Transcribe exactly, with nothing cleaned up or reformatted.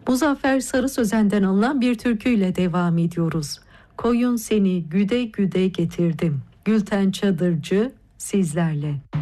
Muzaffer Sarı Sözen'den alınan bir türküyle devam ediyoruz. Koyun seni güde güde getirdim. Gülten Çadırcı sizlerle.